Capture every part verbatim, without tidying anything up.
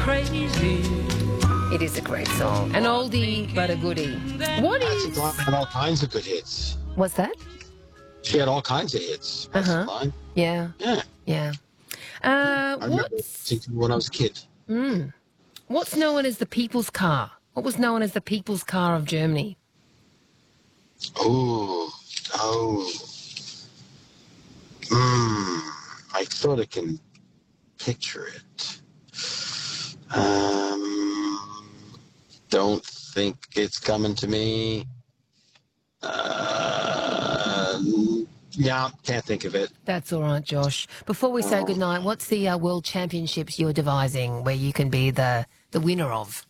crazy. It is a great song. An oldie but a goodie. What Patsy is... Cline had all kinds of good hits. What's that? She had all kinds of hits. Patsy Uh-huh. Cline. Yeah. Yeah. Yeah. Uh, I remember what's... listening to her when I was a kid. Mm, what's known as the People's Car? What was known as the People's Car of Germany? Oh, oh. Mm, I sort of can picture it. Um, don't think it's coming to me. Uh, yeah, can't think of it. That's all right, Josh. Before we say goodnight, what's the uh, World Championships you're devising where you can be the, the winner of?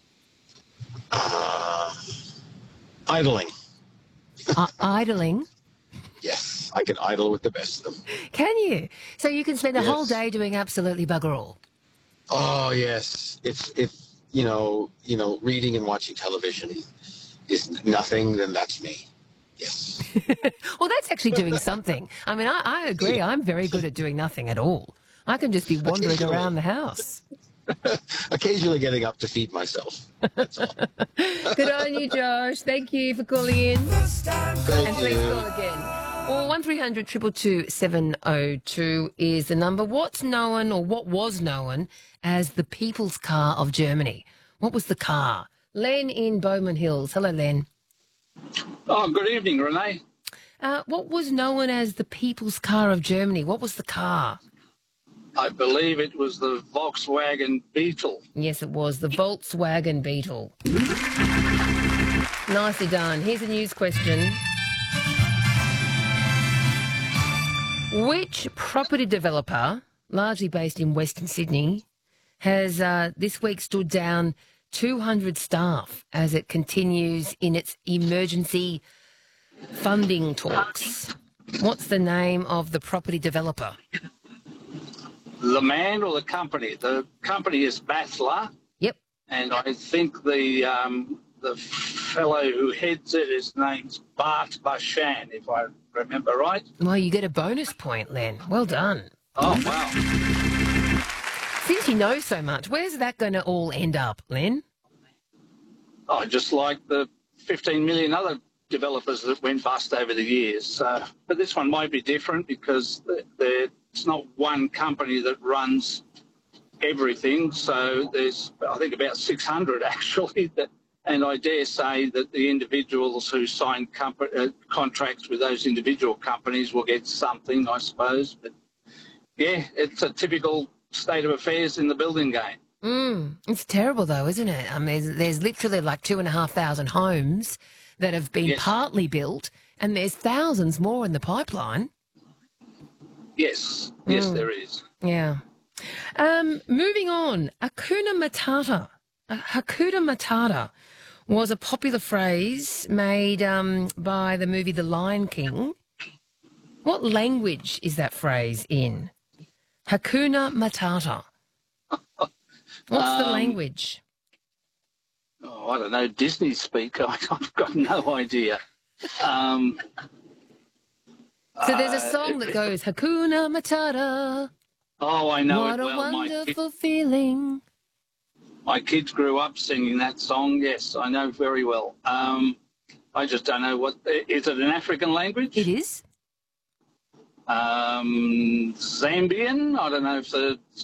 Uh, idling. Uh, idling? Yes, I can idle with the best of them. Can you? So you can spend a Yes. whole day doing absolutely bugger all. Oh yes, if if you know you know reading and watching television is nothing, then that's me. Yes. Well, that's actually doing something. I mean, I, I agree. I'm very good at doing nothing at all. I can just be wandering Occasionally. around the house. Occasionally getting up to feed myself. That's all. Good on you, Josh. Thank you for calling in. Thank And please you. call again. Or one three hundred two two two seven oh two is the number. What's known or what was known as the People's Car of Germany? What was the car? Len in Bowman Hills. Hello, Len. Oh, good evening, Renee. Uh, what was known as the People's Car of Germany? What was the car? I believe it was the Volkswagen Beetle. Yes, it was the Volkswagen Beetle. Nicely done. Here's a news question. Which property developer, largely based in Western Sydney, has uh, this week stood down two hundred staff as it continues in its emergency funding talks? What's the name of the property developer? The man or the company? The company is Bathler, Yep. and I think the um, the fellow who heads it, his name's Bart Bashan, if I remember right. Well, you get a bonus point, Len. Well done. Oh, wow. Since you know so much, where's that going to all end up, Len? Oh, just like the fifteen million other developers that went bust over the years. So, but this one might be different because the, the, it's not one company that runs everything. So there's, I think, about six hundred actually. That, and I dare say that the individuals who sign compa- uh, contracts with those individual companies will get something, I suppose. But yeah, it's a typical state of affairs in the building game. Mm, it's terrible, though, isn't it? I mean, there's, there's literally like two and a half thousand homes that have been Yes. partly built, and there's thousands more in the pipeline. Yes, yes, Mm. there is. Yeah. Um, moving on, Hakuna Matata. Uh, Hakuna Matata was a popular phrase made um, by the movie The Lion King. What language is that phrase in? Hakuna Matata. What's the Um, language? Oh, I don't know, Disney speak. I've got no idea. Um, So there's a uh, song that goes, Hakuna Matata. oh, I know What it a well. My, wonderful feeling. my kids grew up singing that song. Yes, I know very well. Um, I just don't know what. Is it an African language? It is. Um, Zambian. I don't know if the